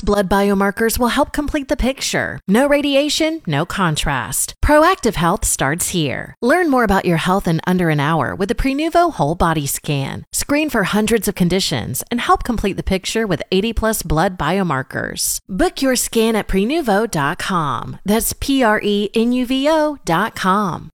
blood biomarkers will help complete the picture. No radiation, no contrast. Proactive Health starts here. Learn more about your health in under an hour with the Prenuvo Whole Body Scan. Screen for hundreds of conditions and help complete the picture with 80+ blood biomarkers. Book your scan at Prenuvo.com. That's Prenuvo.com.